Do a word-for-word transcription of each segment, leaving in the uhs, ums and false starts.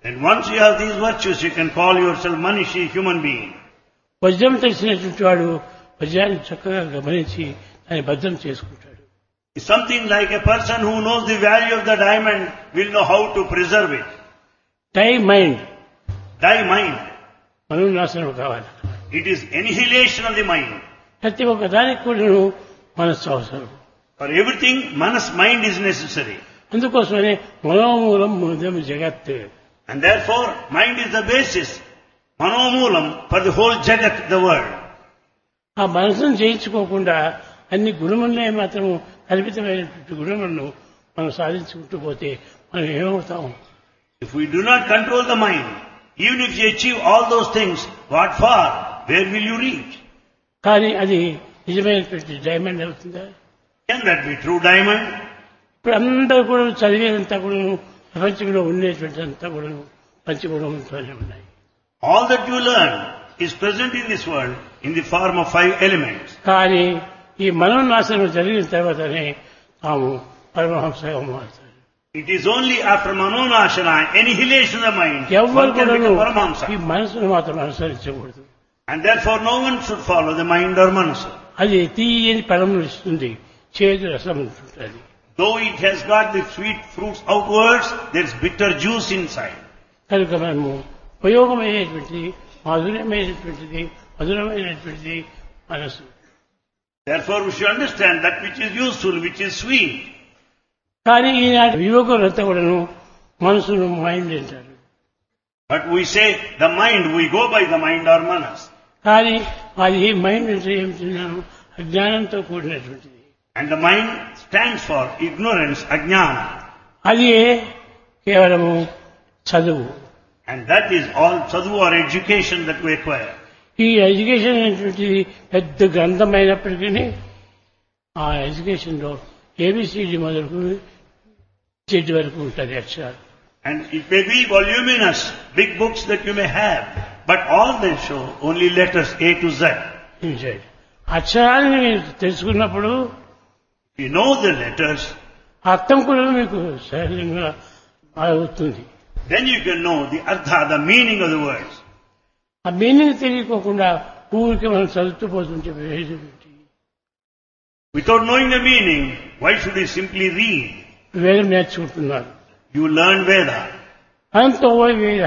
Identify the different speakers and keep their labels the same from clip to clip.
Speaker 1: And once you have these virtues, you can call yourself Manishi, human being.
Speaker 2: వజ్రం తెలిసినటువంటి వాడు వజ్రాన్ని చక్కగా గమనించి దాన్ని భద్రం చేసుకుంటాడు.
Speaker 1: It's something like a person who knows the value of the diamond will know how to preserve it.
Speaker 2: Tie mind
Speaker 1: Thy mind.
Speaker 2: మనోనాశనం కావాలి.
Speaker 1: It is annihilation of the mind.
Speaker 2: ప్రతి ఒక్క దానికి కూడా మనస్సు అవసరం.
Speaker 1: For everything, manas mind is necessary.
Speaker 2: అందుకోసమనే మనోమూలం మూలం జగత్.
Speaker 1: And therefore, mind is the basis, manomulam, for the whole jagat, the world.
Speaker 2: ఆ మనసును జయించుకోకుండా అన్ని గుణములనే మాత్రం కల్పితమైనటువంటి గుణములను మనం సాధించుకుంటూ పోతే మనం ఏమవుతాం?
Speaker 1: If we do not control the mind, even if you achieve all those things, what for? Where will you reach?
Speaker 2: కానీ అది నిజమైనటువంటి డైమండ్ అవుతుందా?
Speaker 1: Can that be true diamond?
Speaker 2: ఇప్పుడు అందరూ కూడా చదివేదంతా కూడా ప్రపంచంలో ఉండేటువంటి అంతా కూడా పంచగుణంతోనే ఉన్నాయి.
Speaker 1: All that you learn is present in this world in the form of five elements.
Speaker 2: కానీ ఈ మనోనాశనం జరిగిన తర్వాతనే తాము పరమహంసగా మారుతారు.
Speaker 1: It is only after manonashana, annihilation of the mind,
Speaker 2: ఎవరు
Speaker 1: one can
Speaker 2: కూడా
Speaker 1: become Paramahamsa.
Speaker 2: ఈ మనసును మాత్రం అనుసరించకూడదు.
Speaker 1: And therefore no one should follow the mind or manasa.
Speaker 2: అది తీయని ఫలములు ఇస్తుంది, చేదు రసం ఉంటుంటుంది.
Speaker 1: Though it has got the sweet fruits outwards, there is bitter juice inside.
Speaker 2: కనుక మనము ఉపయోగమైనటువంటిది, మాధుర్యమైనటువంటిది, మధురమైనటువంటిది మనసు.
Speaker 1: Therefore we should understand that which is useful, which is sweet.
Speaker 2: కానీ ఈనాటి యువకులంతా కూడాను మనసును మైండ్ అంటారు.
Speaker 1: But we say the mind, we go by the mind or manas.
Speaker 2: కానీ అది మైండ్ అంటే ఏమిటన్నాను? అజ్ఞానంతో కూడినటువంటిది.
Speaker 1: And the mind stands for ignorance, ajnana.
Speaker 2: అది కేవలము చదువు.
Speaker 1: And that is all sadhu or education that we acquire.
Speaker 2: ఈ education అనేటువంటిది పెద్ద గ్రంథమైనప్పటికీ ఆ ఎడ్యుకేషన్ లో ఏబిసిడి మొదలుకు చెట్టు వరకు ఉంటుంది అక్షరాలు.
Speaker 1: And it may be voluminous, big books that you may have, but all they show only letters A to Z.
Speaker 2: అక్షరాలను మీరు తెలుసుకున్నప్పుడు
Speaker 1: You know the letters,
Speaker 2: అర్థం కూడా మీకు సరళంగా అవుతుంది.
Speaker 1: then you can know the artha, the meaning of the words.
Speaker 2: ఆ meaning తెలియకోకుండా ఊరికి మనం చదువుతూ పోతుంటే ప్రయోజనం ఏంటి?
Speaker 1: Without knowing the meaning, why should you simply read?
Speaker 2: వేదం నేర్చుకుంటున్నారు.
Speaker 1: You learn Veda.
Speaker 2: అనంతో వేద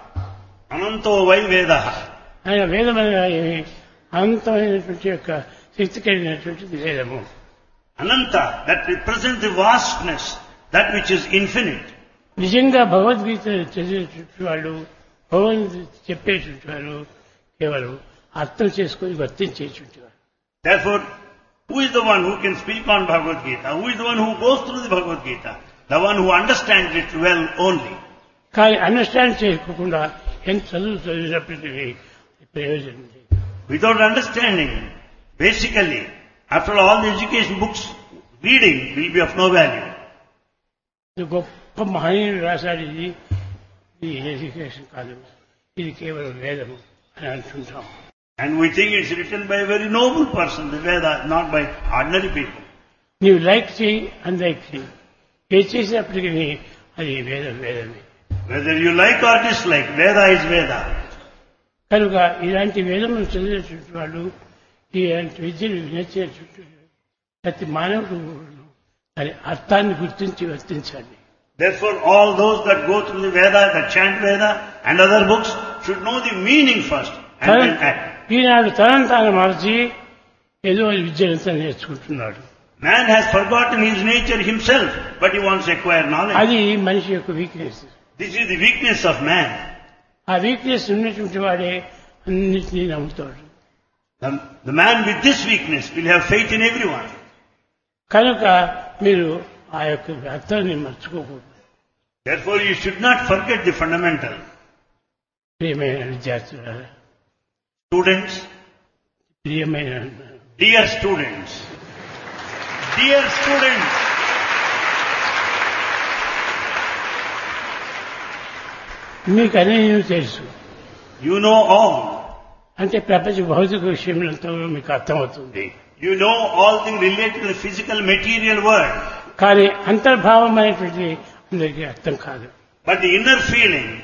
Speaker 1: Ananto vai Veda.
Speaker 2: ఆయన వేదం అనేది అనంతమైనటువంటి యొక్క శక్తి కలిగినటువంటిది వేదము.
Speaker 1: Ananta, that represents the vastness, that which is infinite.
Speaker 2: నిజంగా భగవద్గీత చదివేటువంటి వాళ్ళు, భగవద్గీత చెప్పేటువంటి వాళ్ళు కేవలం అర్థం చేసుకొని వర్తించేటువంటి వారు.
Speaker 1: Therefore, who is the one who can speak on Bhagavad Gita? Who is the one who goes through the Bhagavad Gita? The one who understands it well only.
Speaker 2: కానీ అండర్స్టాండ్ చేసుకోకుండా ఎంత చదువు చదివినప్పటికీ ప్రయోజనం లేదు.
Speaker 1: Without understanding, basically, after all the education books, reading will be of no value.
Speaker 2: ఇది గొప్ప మహనీయుడు రాశాడు, ఇది ఈ ఎడ్యుకేషన్ కాదు, ఇది కేవలం వేదము అని అంటుంటాం.
Speaker 1: And we think it's written by a very noble person, the Veda, not by ordinary people.
Speaker 2: నీవు లైక్ చేయి, అన్లైక్ చేయి, ఏ చేసినప్పటికీ అది వేదం వేదమే.
Speaker 1: Whether you like or dislike, Veda is Veda.
Speaker 2: కనుక ఇలాంటి వేదములు చదివేటువంటి వాళ్ళు, ఇలాంటి విద్యను నేర్చేటువంటి ప్రతి మానవుడు దాని అర్థాన్ని గుర్తించి వర్తించాలి.
Speaker 1: Therefore, all those that go through the Veda, that chant Veda and other books should know the meaning first and then act.
Speaker 2: ఈనాడు తనను తాను మార్చి ఏదో విద్యనంతా నేర్చుకుంటున్నాడు.
Speaker 1: Man has forgotten his nature himself, but he wants to acquire knowledge.
Speaker 2: అది మనిషి యొక్క weakness.
Speaker 1: This is the weakness of man.
Speaker 2: ఆ weakness ఉన్నటువంటి వాడే అన్నిటినీ నమ్ముతాడు.
Speaker 1: The, the man with this weakness will have faith in everyone.
Speaker 2: కనుక మీరు ఆ యొక్క అర్థాన్ని మర్చిపోకూడదు.
Speaker 1: Therefore, you should not forget the fundamental.
Speaker 2: ప్రియమైన విద్యార్థులారా,
Speaker 1: Students,
Speaker 2: ప్రియమైన
Speaker 1: dear students, dear students,
Speaker 2: మీకు అనేవి తెలుసు.
Speaker 1: you know all.
Speaker 2: అంటే ప్రపంచ భౌతిక విషయంలో మీకు అర్థమవుతుంది.
Speaker 1: You know all things related to the physical material world.
Speaker 2: కానీ అంతర్భావం అనేటువంటి అందరికీ అర్థం కాదు.
Speaker 1: But the inner feeling